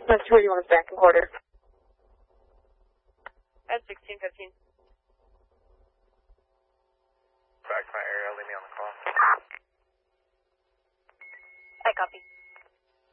That's where you want to back and quarter. At 1615. Back to my area, leave me on the call. I copy.